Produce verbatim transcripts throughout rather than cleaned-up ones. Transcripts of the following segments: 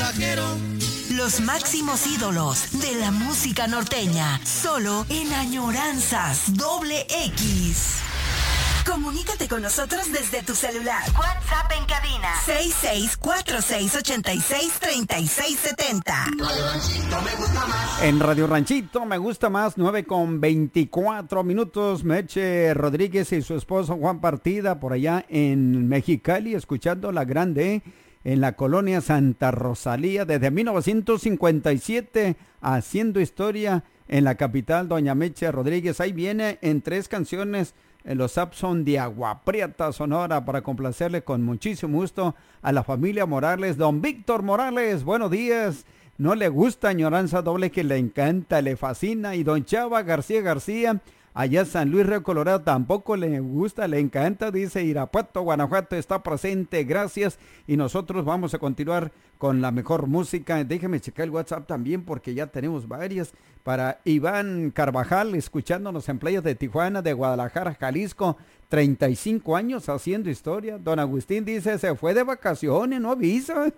mensajero. Los máximos ídolos de la música norteña, solo en Añoranzas Doble X. Comunícate con nosotros desde tu celular. WhatsApp en cabina seis seis cuatro seis ocho seis tres seis siete cero. Radio Ranchito me gusta más. En Radio Ranchito me gusta más, nueve con veinticuatro minutos. Meche Rodríguez y su esposo Juan Partida por allá en Mexicali, escuchando La Grande en la colonia Santa Rosalía desde mil novecientos cincuenta y siete, haciendo historia en la capital. Doña Meche Rodríguez, ahí viene en tres canciones. Los apps son de Agua Prieta, Sonora, para complacerle con muchísimo gusto a la familia Morales. Don Víctor Morales, buenos días. No le gusta Añoranza Doble, que le encanta, le fascina. Y don Chava García García, allá San Luis Río Colorado, tampoco le gusta, le encanta. Dice Irapuato, Guanajuato, está presente, gracias. Y nosotros vamos a continuar con la mejor música. Déjeme checar el WhatsApp también, porque ya tenemos varias. Para Iván Carvajal, escuchándonos en playas de Tijuana, de Guadalajara, Jalisco, treinta y cinco años haciendo historia. Don Agustín dice, se fue de vacaciones, no avisa.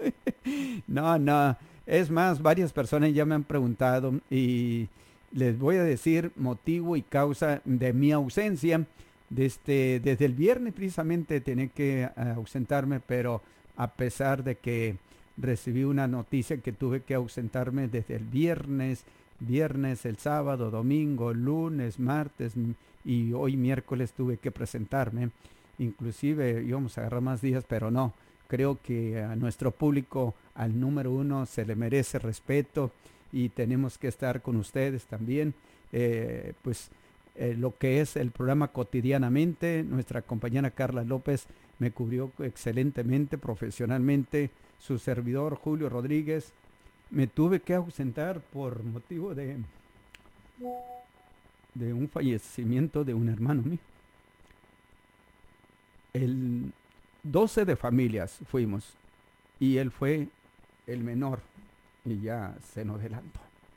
No, no, es más, varias personas ya me han preguntado y les voy a decir motivo y causa de mi ausencia. Desde, desde el viernes precisamente tenía que ausentarme, pero a pesar de que recibí una noticia que tuve que ausentarme desde el viernes, viernes, el sábado, domingo, lunes, martes y hoy miércoles tuve que presentarme. Inclusive íbamos a agarrar más días, pero no. Creo que a nuestro público, al número uno, se le merece respeto y tenemos que estar con ustedes también. Eh, pues eh, lo que es el programa cotidianamente, nuestra compañera Carla López me cubrió excelentemente, profesionalmente. Su servidor Julio Rodríguez, me tuve que ausentar por motivo de, de un fallecimiento de un hermano mío. El doce de familias fuimos y él fue el menor y ya se nos adelantó.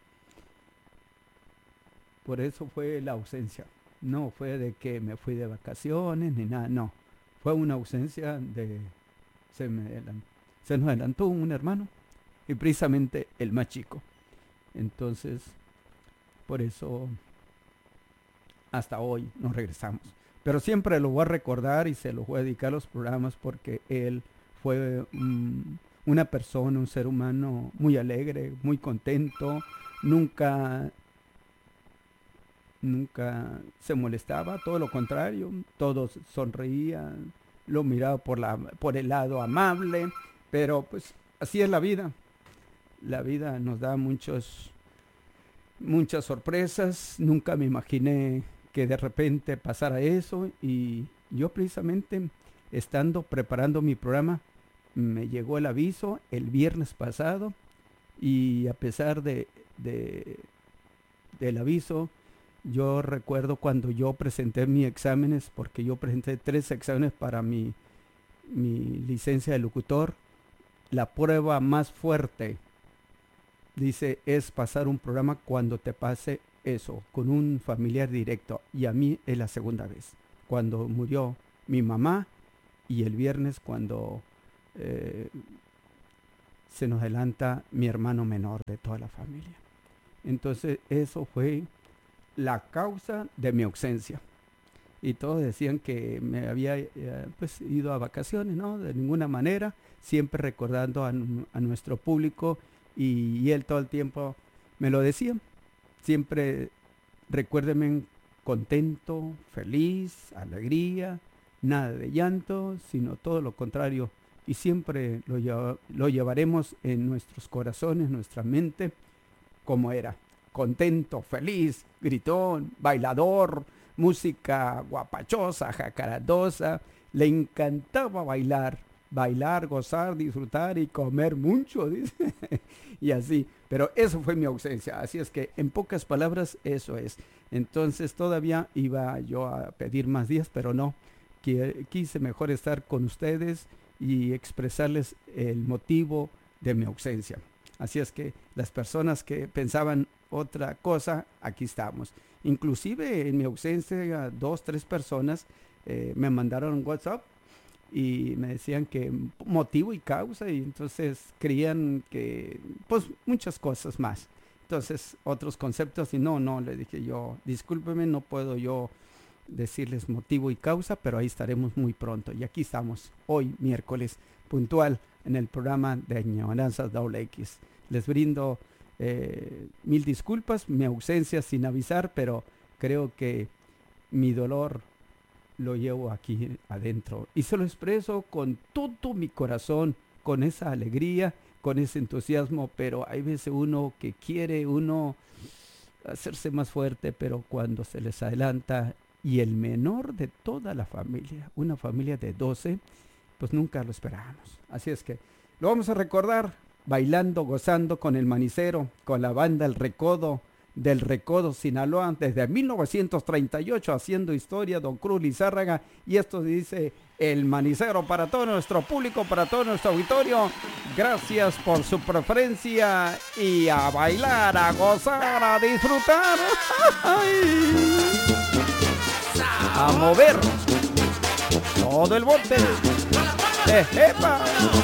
Por eso fue la ausencia. No fue de que me fui de vacaciones ni nada, no. Fue una ausencia de... Se, me adelantó, se nos adelantó un hermano. Y precisamente el más chico. Entonces, por eso hasta hoy nos regresamos. Pero siempre lo voy a recordar y se lo voy a dedicar a los programas porque él fue um, una persona, un ser humano muy alegre, muy contento. Nunca, nunca se molestaba, todo lo contrario. Todos sonreían, lo miraba por, la, por el lado amable. Pero pues así es la vida. La vida nos da muchos, muchas sorpresas. Nunca me imaginé que de repente pasara eso. Y yo precisamente, estando preparando mi programa, me llegó el aviso el viernes pasado. Y a pesar de, de del aviso, yo recuerdo cuando yo presenté mis exámenes, porque yo presenté tres exámenes para mi, mi licencia de locutor. La prueba más fuerte, dice, es pasar un programa cuando te pase eso, con un familiar directo. Y a mí es la segunda vez, cuando murió mi mamá y el viernes cuando eh, se nos adelanta mi hermano menor de toda la familia. Entonces eso fue la causa de mi ausencia. Y todos decían que me había eh, pues ido a vacaciones, ¿no? De ninguna manera, siempre recordando a, a nuestro público. Y, y él todo el tiempo me lo decía. Siempre recuérdeme contento, feliz, alegría, nada de llanto, sino todo lo contrario. Y siempre lo, lleva, lo llevaremos en nuestros corazones, nuestra mente, como era. Contento, feliz, gritón, bailador, música guapachosa, jacaradosa. Le encantaba bailar. Bailar, gozar, disfrutar y comer mucho, dice. Y así, pero eso fue mi ausencia, así es que en pocas palabras eso es. Entonces todavía iba yo a pedir más días, pero no, quise mejor estar con ustedes y expresarles el motivo de mi ausencia. Así es que las personas que pensaban otra cosa, aquí estamos. Inclusive en mi ausencia, dos, tres personas eh, me mandaron WhatsApp y me decían que motivo y causa, y entonces creían que, pues, muchas cosas más. Entonces, otros conceptos, y no, no, le dije yo, discúlpeme, no puedo yo decirles motivo y causa, pero ahí estaremos muy pronto. Y aquí estamos, hoy, miércoles, puntual, en el programa de Añoranzas Doble X. Les brindo eh, mil disculpas, mi ausencia sin avisar, pero creo que mi dolor lo llevo aquí adentro y se lo expreso con todo mi corazón, con esa alegría, con ese entusiasmo, pero hay veces uno que quiere uno hacerse más fuerte, pero cuando se les adelanta, y el menor de toda la familia, una familia de doce, pues nunca lo esperábamos. Así es que lo vamos a recordar bailando, gozando con el manicero, con la banda El Recodo, del Recodo, Sinaloa, desde mil novecientos treinta y ocho, haciendo historia, don Cruz Lizárraga, y esto dice El Manicero para todo nuestro público, para todo nuestro auditorio. Gracias por su preferencia, y a bailar, a gozar, a disfrutar, a mover todo el bote. ¡Eh, epa!